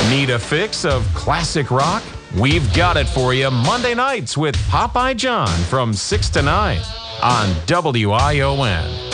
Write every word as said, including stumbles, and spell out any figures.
Need a fix of classic rock? We've got it for you Monday nights with Popeye John from six to nine on W I O N.